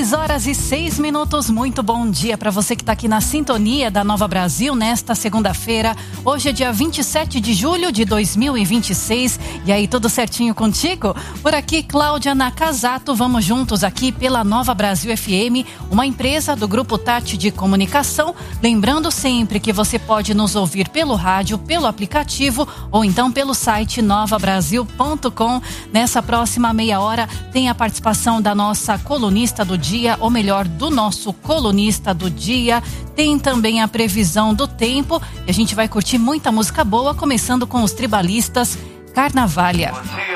6h06. Muito bom dia para você que está aqui na sintonia da Nova Brasil nesta segunda-feira. Hoje é dia 27 de julho de 2026. E aí, tudo certinho contigo? Por aqui, Cláudia Nakazato. Vamos juntos aqui pela Nova Brasil FM, uma empresa do Grupo Tati de Comunicação. Lembrando sempre que você pode nos ouvir pelo rádio, pelo aplicativo ou então pelo site novabrasil.com. Nessa próxima meia hora tem a participação da nossa colunista do dia, ou melhor, do nosso colunista do dia. Tem também a previsão do tempo e a gente vai curtir muita música boa, começando com os tribalistas Carnavalha.